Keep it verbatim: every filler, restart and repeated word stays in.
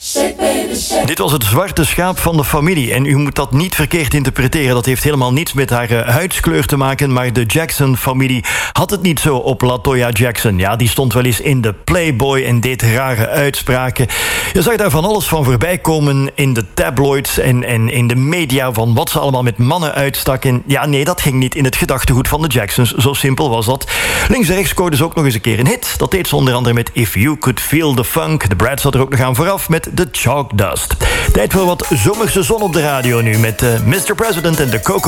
Dit was het zwarte schaap van de familie. En u moet dat niet verkeerd interpreteren. Dat heeft helemaal niets met haar uh, huidskleur te maken. Maar de Jackson-familie had het niet zo op LaToya Jackson. Ja, die stond wel eens in de Playboy en deed rare uitspraken. Je zag daar van alles van voorbij komen in de tabloids en, en in de media van wat ze allemaal met mannen uitstak. En ja, nee, dat ging niet in het gedachtegoed van de Jacksons. Zo simpel was dat. Links en rechts scoorde ze ook nog eens een keer een hit. Dat deed ze onder andere met If You Could Feel the Funk. De Brad zat er ook nog aan vooraf met The Chalk Dust. Tijd voor wat zomerse zon op de radio nu met uh, mister President en de Coco